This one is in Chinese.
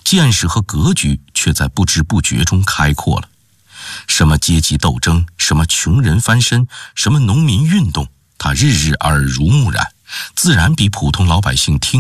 见识和格局却在不知不觉中开阔了。什么阶级斗争，什么穷人翻身，什么农民运动，他日日耳濡目染，自然比普通老百姓听